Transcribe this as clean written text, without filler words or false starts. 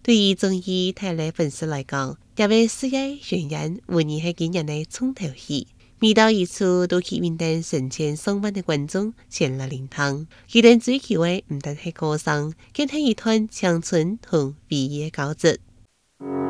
对于综艺台的粉丝来讲，这位事业巡演无疑是今年的重头戏。每到一处都吸引到成千上万的观众前来聆听。他们追求的不但是歌声，更是一段青春和回忆的交织。